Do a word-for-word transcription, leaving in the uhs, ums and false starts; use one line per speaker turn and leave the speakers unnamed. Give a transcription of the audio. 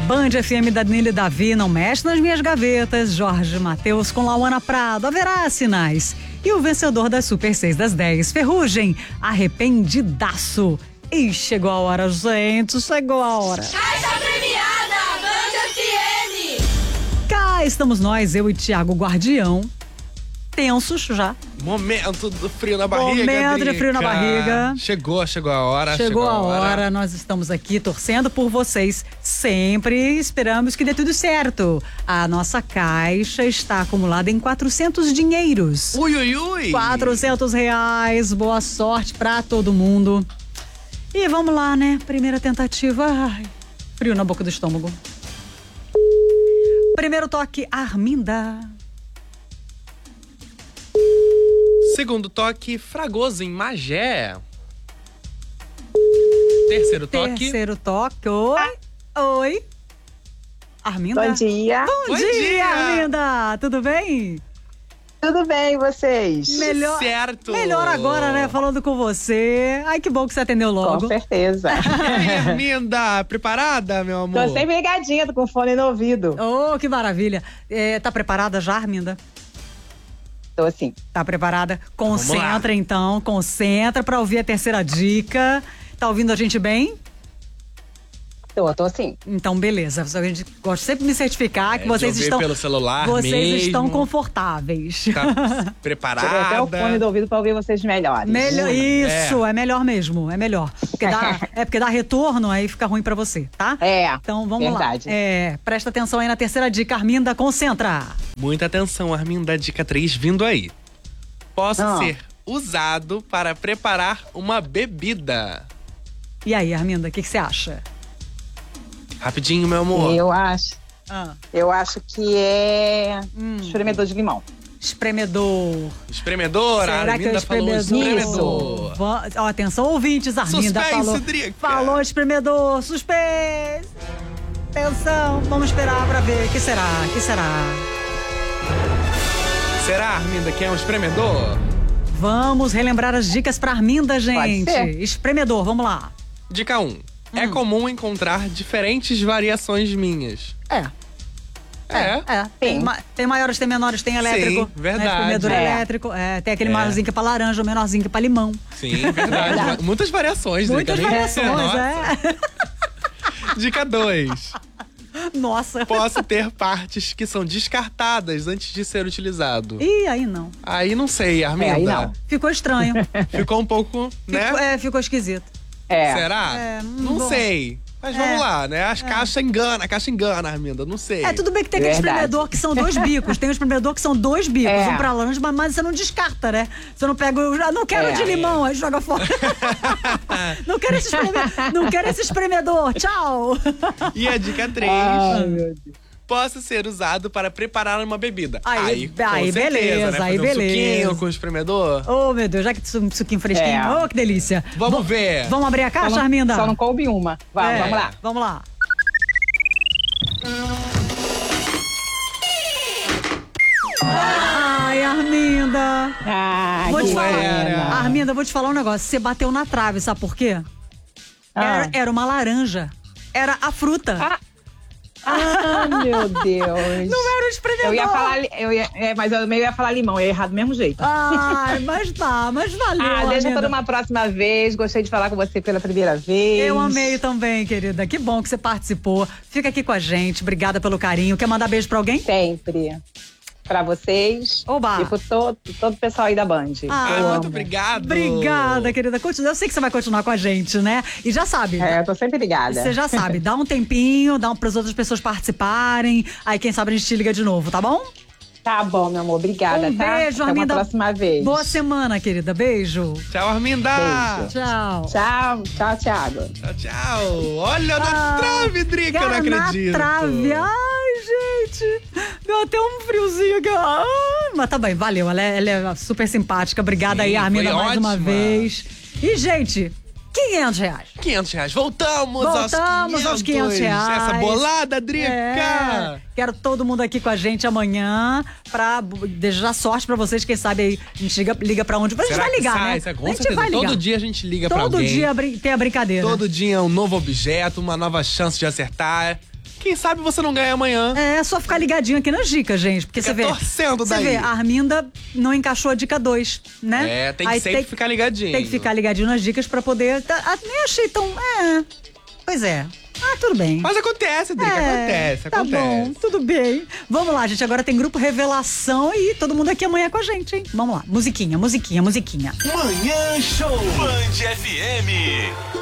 Band F M, Danilo e Davi, Não Mexe nas Minhas Gavetas. Jorge Mateus com Lauana Prado, Haverá Sinais. E o vencedor das Super seis das dez, Ferrugem, Arrependidaço. E chegou a hora, gente, chegou a hora.
Caixa premiada, Band F M.
Cá estamos nós, eu e Thiago Guardião, tensos já.
Momento do frio na barriga,
Momento de
Drica.
frio na barriga.
Chegou, chegou a hora.
Chegou,
chegou
a
a hora.
hora, nós estamos aqui torcendo por vocês. Sempre esperamos que dê tudo certo. A nossa caixa está acumulada em quatrocentos dinheiros.
Ui, ui, ui.
quatrocentos reais, boa sorte pra todo mundo. E vamos lá, né? Primeira tentativa. Ai, frio na boca do estômago. Primeiro toque, Arminda.
Segundo toque, Fragoso em Magé. Terceiro toque.
Terceiro toque, oi. Oi. Arminda.
Bom dia.
Bom,
Bom
dia,
dia.
Arminda. Tudo bem?
Tudo bem, e vocês?
Melhor,
Certo.
melhor agora, né? Falando com você. Ai, que bom que você atendeu logo.
Com certeza.
E aí, Arminda, preparada, meu amor?
Tô sempre ligadinha, tô com fone no ouvido.
Oh, que maravilha. É, tá preparada já, Arminda?
Tô assim.
Tá preparada?
Vamos lá.
Concentra, então. Concentra pra ouvir a terceira dica. Tá ouvindo a gente bem?
Tô, tô assim.
Então, beleza. A gente gosta sempre de me certificar
É,
que
de
vocês
ouvir
estão...
pelo celular
Vocês
mesmo.
estão confortáveis.
Tá preparada?
Tirei até o fone do ouvido pra ouvir vocês melhores.
Melhor, isso,
É.
é. melhor mesmo, é melhor. Porque dá, é porque dá retorno, aí fica ruim pra você, tá?
É,
Então vamos
verdade.
lá. É, presta atenção aí na terceira dica, Arminda, concentra.
Muita atenção, Arminda, dica três vindo aí. Posso
Ah.
ser usado para preparar uma bebida.
E aí, Arminda, o que que você acha?
Rapidinho, meu amor.
Eu acho,
Ah,
eu acho que é
Hum.
espremedor de limão.
espremedor.
Espremedora,
Será que é
Arminda falou
espremedor?
espremedor.
Va- Ó, atenção, ouvintes, Arminda
Suspense,
falou.
Drica.
Falou espremedor, suspense. Atenção, vamos esperar pra ver. O que será? O que será?
Será, Arminda, que é um espremedor?
Vamos relembrar as dicas pra Arminda, gente.
ser.
Espremedor, vamos lá.
Dica um. É comum encontrar diferentes variações minhas.
É.
É.
É, tem,
Sim.
ma- tem maiores, tem menores, tem elétrico.
Sim, verdade.
Né, espremedor
É.
elétrico. É, tem aquele
É.
maiorzinho que é pra laranja, o menorzinho que é pra limão.
Sim, verdade. Muitas variações.
Muitas
Drica, nem-
variações,
Nossa.
é.
Dica dois.
Nossa.
Posso ter partes que são descartadas antes de ser utilizado.
Ih, aí não.
Aí não sei, Arminda.
É, aí não.
Ficou estranho.
Ficou um pouco, né?
Ficou, é, ficou esquisito.
É.
Será?
É, hum,
não
bom.
sei. Mas
É.
vamos lá, né? As caixas enganam, a caixa engana, Arminda. Não sei.
É, tudo bem que tem aquele
Verdade.
espremedor que são dois bicos. Tem um espremedor que são dois bicos.
É.
Um pra laranja, mas- mas você não descarta, né? Você não pega. o- ah, Não quero
É.
de limão, aí joga fora. não, quero esse espremedor, não quero esse espremedor. Tchau.
E a dica três.
Ai, meu Deus.
Possa ser usado para preparar uma bebida.
Aí-
com
aí
certeza,
beleza,
né?
aí
Fazer um
beleza.
suquinho com espremedor.
Oh, meu Deus, já que su- suquinho fresquinho.
É.
Oh, que delícia.
Vamos
Vam-
ver.
Vamos abrir a
Só
caixa,
não,
Arminda?
só não coube uma. Vamos,
É,
vamos lá.
Vamos lá. Ai, Arminda.
Ah,
Vou
que
te falar.
era.
pena.
Arminda, vou te falar um negócio. Você bateu na trave, sabe por quê?
Ah.
Era, era uma laranja. Era a fruta.
Ah. Ah, meu Deus.
Não era o espremedor.
Eu ia falar, li- eu ia, é, mas eu meio ia falar limão, eu ia errar do mesmo jeito.
Ai, mas tá, mas valeu,
Ah, deixa
Arminda.
para uma próxima vez. Gostei de falar com você pela primeira vez.
Eu amei também, querida. Que bom que você participou. Fica aqui com a gente. Obrigada pelo carinho. Quer mandar beijo pra alguém?
Sempre. Pra vocês.
Oba.
E por todo, todo o pessoal aí da Band.
Ah,
Ah,
Eu
muito
amo.
obrigado.
Obrigada, querida. Continua. Eu sei que você vai continuar com a gente, né? E já sabe.
É, eu tô sempre ligada.
Você já sabe, dá um tempinho, dá um para as outras pessoas participarem. Aí, quem sabe, a gente te liga de novo, tá bom?
Tá bom, meu amor. Obrigada,
Um
tá?
beijo,
Até
Arminda.
uma próxima vez.
Boa semana, querida. Beijo.
Tchau, Arminda.
Beijo.
Tchau.
Tchau, tchau, Thiago.
Tchau, tchau. Olha na
Ah,
trave, Drica, eu não
cara,
acredito.
Na trave. Ai, gente. Deu até um friozinho aqui. Ai, mas tá bem, valeu. Ela é, ela é super simpática. Obrigada
Sim,
aí, Arminda,
foi
mais uma
ótima.
vez. E, gente, quinhentos reais.
quinhentos reais. Voltamos,
Voltamos
aos quinhentos.
aos quinhentos reais.
Essa bolada, Drica.
É, quero todo mundo aqui com a gente amanhã pra desejar sorte pra vocês. Quem sabe aí a gente liga, liga pra onde? A gente
Será
vai
que
ligar,
sai?
né?
Sai? Com
a gente
certeza.
vai ligar.
Todo dia a gente liga pra
Todo
alguém.
dia brin- tem a brincadeira.
Todo dia é um novo objeto, uma nova chance de acertar. Quem sabe você não ganha amanhã.
É só ficar ligadinho aqui nas dicas, gente. Porque
Fica
você vê.
torcendo
Você
daí.
vê, a Arminda não encaixou a dica dois, né?
É, tem que
Aí
sempre
tem,
ficar ligadinho.
Tem que ficar ligadinho nas dicas pra poder. Tá, ah, nem achei tão. É. Pois é. Ah, tudo bem.
Mas acontece, Drica,
É,
acontece,
tá
acontece.
bom, tudo bem. Vamos lá, gente. Agora tem grupo Revelação e todo mundo aqui amanhã com a gente, hein? Vamos lá. Musiquinha, musiquinha, musiquinha.
Manhã Show Band F M.